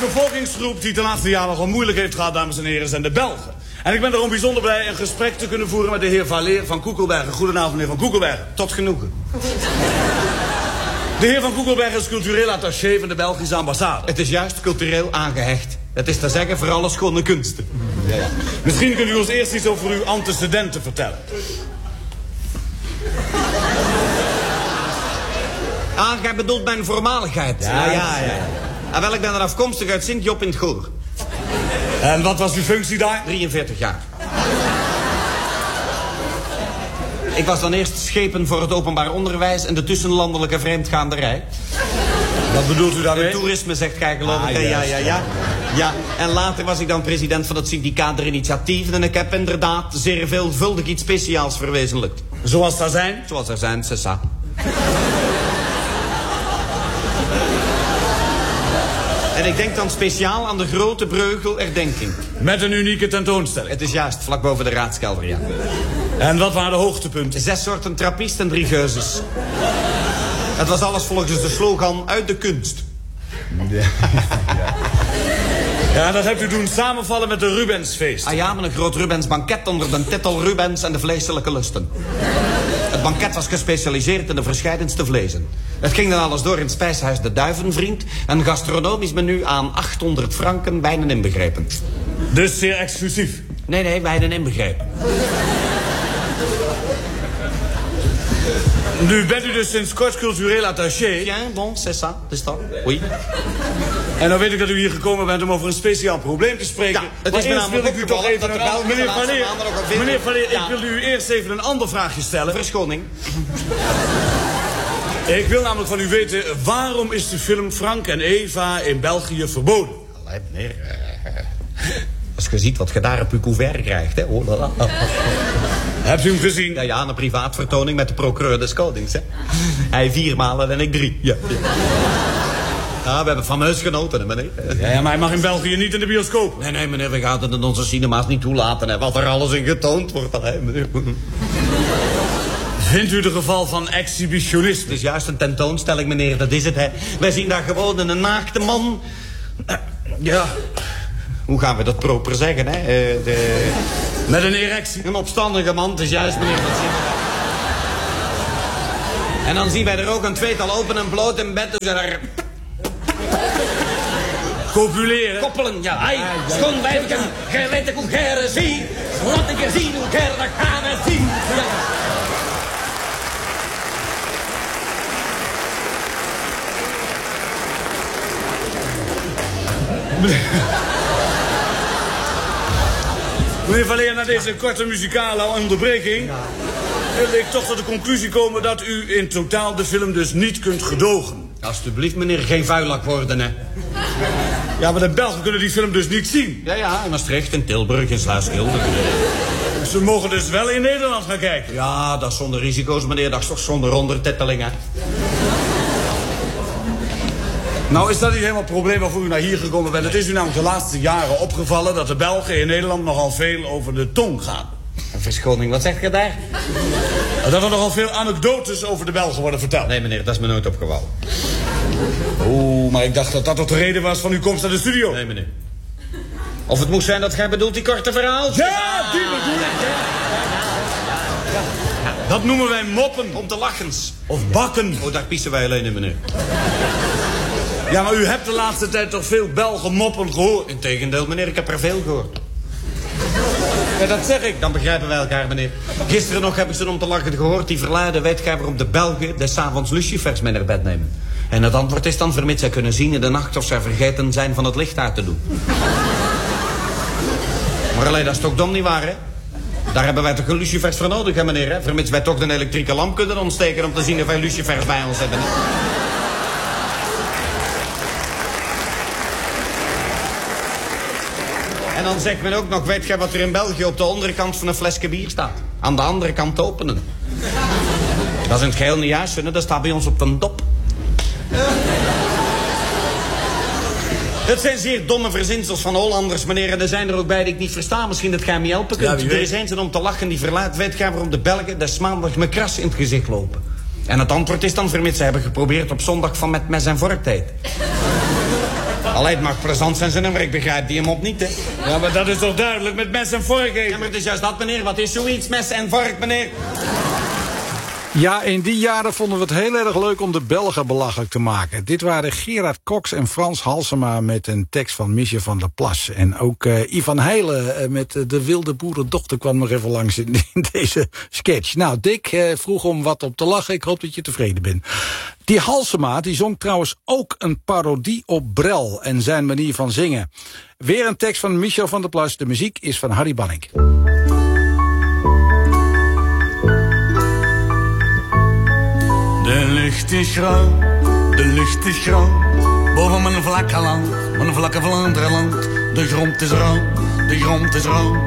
bevolkingsgroep die de laatste jaren nogal moeilijk heeft gehad, dames en heren, zijn de Belgen. En ik ben daarom bijzonder blij een gesprek te kunnen voeren met de heer Valleer van Koekelbergen. Goedenavond, meneer van Koekelbergen. Tot genoegen. De heer van Koekelbergen is cultureel attaché van de Belgische ambassade. Het is juist cultureel aangehecht. Het is te zeggen voor alle schone kunsten. Ja. Misschien kunt u ons eerst iets over uw antecedenten vertellen. Ah, jij bedoelt mijn voormaligheid. Ja. En wel, ik ben er afkomstig uit Sint-Job in het Goor. En wat was uw functie daar? 43 jaar. Ik was dan eerst schepen voor het openbaar onderwijs en de tussenlandelijke vreemdgaanderij. Wat bedoelt u daarmee? Toerisme, zegt gij, geloof ik. Ja. En later was ik dan president van het syndicaat der initiatieven en ik heb inderdaad zeer veelvuldig iets speciaals verwezenlijkt. Zoals daar zijn? Zoals er zijn, c'est ça. En ik denk dan speciaal aan de Grote Breugel herdenking. Met een unieke tentoonstelling. Het is juist, vlak boven de raadskelder, ja. En wat waren de hoogtepunten? 6 soorten trappist en 3 geuzes. Het was alles volgens de slogan uit de kunst. Ja, dat hebt u doen samenvallen met de Rubensfeest. Ah ja, met een groot Rubens banket onder de titel Rubens en de vleeselijke lusten. Het banket was gespecialiseerd in de verscheidenste vlezen. Het ging dan alles door in het spijshuis De Duivenvriend. Een gastronomisch menu aan 800 franken, wijnen inbegrepen. Dus zeer exclusief? Nee, wijnen inbegrepen. Nu bent u dus sinds kort cultureel attaché. Ja, bon, c'est ça, is dat. Oui. En dan weet ik dat u hier gekomen bent om over een speciaal probleem te spreken. Ja, het is me namelijk opgevallen dat de Belgen Meneer Valleer, meneer Valleer, ja. Ik wil u eerst even een ander vraagje stellen. Verschoning. Ik wil namelijk van u weten, waarom is de film Frank en Eva in België verboden? Allee, meneer. Als je ziet wat je daar op uw couvert krijgt, hè. Oh, Hebt u hem gezien? Ja, een privaatvertoning met de procureur des konings, hè. Hij 4 malen en ik 3. Ja. Ja, we hebben fameus genoten, hè, meneer. Ja, maar hij mag in België niet in de bioscoop. Nee, meneer, we gaan het in onze cinema's niet toelaten, hè. Wat er alles in getoond wordt, hè, meneer. Vindt u de geval van exhibitionisme? Het is juist een tentoonstelling, meneer, dat is het, hè. Wij zien daar gewoon een naakte man. Ja, hoe gaan we dat proper zeggen, hè? Met een erectie? Een opstandige man, het is juist, meneer, dat zien we. En dan zien wij er ook een tweetal open en bloot in bed, dus er... Copuleren? Koppelen, ja. Ai, schoon wijfken, gij weet ik hoe gij zie. Laat ik er zien hoe gij dat gaan we zien. Ja. Meneer Valleer, na deze korte muzikale onderbreking... wil ik toch tot de conclusie komen dat u in totaal de film dus niet kunt gedogen. Alsjeblieft, meneer, geen vuilak worden, hè. Ja, maar de Belgen kunnen die film dus niet zien. Ja, in Maastricht, in Tilburg, in Sluiskilde. Ze mogen dus wel in Nederland gaan kijken. Ja, dat is zonder risico's, meneer, dat is toch zonder ondertitelingen. Nou, is dat niet helemaal het probleem waarvoor u naar hier gekomen bent? Het is u namelijk de laatste jaren opgevallen dat de Belgen in Nederland nogal veel over de tong gaan. Een verschoning, wat zegt je daar? Dat er nogal veel anekdotes over de Belgen worden verteld. Nee, meneer, dat is me nooit opgevallen. Oeh, maar ik dacht dat dat toch de reden was van uw komst naar de studio? Nee, meneer. Of het moest zijn dat gij bedoelt die korte verhaaltjes. Ja, die bedoel ik, ja. Dat noemen wij moppen. Om te lachens. Of bakken. Oh, daar pissen wij alleen in, meneer. Ja, maar u hebt de laatste tijd toch veel Belgen moppen gehoord? Integendeel, meneer, ik heb er veel gehoord. Ja, dat zeg ik. Dan begrijpen wij elkaar, meneer. Gisteren nog heb ik ze om te lachen gehoord. Die verluiden weet gij waarom de Belgen des avonds lucifers mee naar bed nemen. En het antwoord is dan, vermits zij kunnen zien in de nacht of zij vergeten zijn van het licht uit te doen. Maar alleen, dat is toch dom niet waar, hè? Daar hebben wij toch een lucifers voor nodig, hè, meneer, hè? Vermits wij toch de elektrieke lamp kunnen ontsteken om te zien of wij lucifers bij ons hebben. Hè? En dan zegt men ook nog, weet gij wat er in België op de onderkant van een flesje bier staat? Aan de andere kant openen. Dat is in het geheel niet juist, hè? Dat staat bij ons op de dop. Het zijn zeer domme verzinsels van Hollanders, meneer. En er zijn er ook bij die ik niet versta. Misschien dat gij me helpen kunt. Ja, er is eens om te lachen die verlaat. Weet gij waarom de Belgen des maandag met kras in het gezicht lopen? En het antwoord is dan, vermits ze hebben geprobeerd op zondag van met mes en vork te eten. Alleen het mag plezant zijn zijn nummer, ik begrijp die hem op niet, hè. Ja, maar dat is toch duidelijk, met mes en vork eten. Ja, maar het is juist dat, meneer. Wat is zoiets, mes en vork, meneer? Ja, in die jaren vonden we het heel erg leuk om de Belgen belachelijk te maken. Dit waren Gerard Cox en Frans Halsema met een tekst van Michel van der Plas. En ook Ivan Heijlen met De Wilde Boerendochter kwam nog even langs in deze sketch. Nou, Dick vroeg om wat op te lachen. Ik hoop dat je tevreden bent. Die Halsema die zong trouwens ook een parodie op Brel en zijn manier van zingen. Weer een tekst van Michel van der Plas. De muziek is van Harry Banning. De lucht is grauw, de lucht is grauw. Boven mijn vlakke land, mijn vlakke Vlaanderenland. De grond is rauw, de grond is rauw.